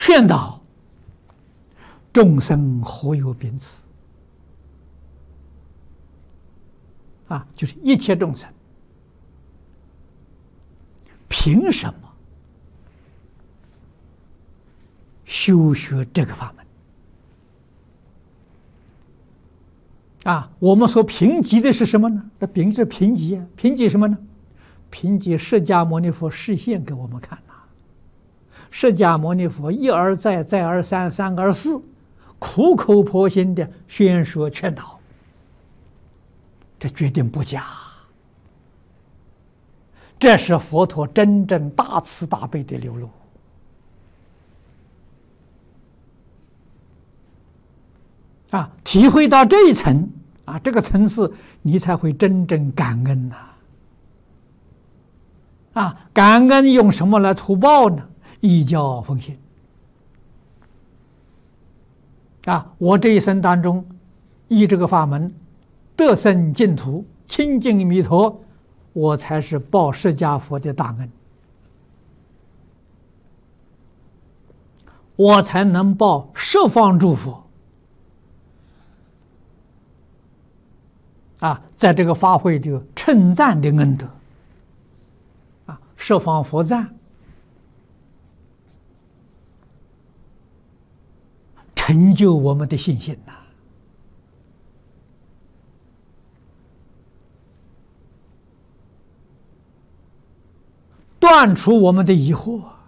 劝导众生何有秉此啊？就是一切众生凭什么修学这个法门啊？我们所凭藉的是什么呢？这凭藉啊，凭藉什么呢？凭藉释迦牟尼佛示现给我们看呐。释迦牟尼佛一而再，再而三，三而四，苦口婆心的宣说劝导，这决定不假。这是佛陀真正大慈大悲的流露啊！体会到这一层啊，这个层次，你才会真正感恩呐！啊，感恩用什么来图报呢？依教奉行啊！我这一生当中，依这个法门得生净土，亲近弥陀，我才是报释迦佛的大恩，我才能报十方诸佛啊，在这个法会就称赞的恩德啊，十方佛赞，成就我们的信心呐！断除我们的疑惑。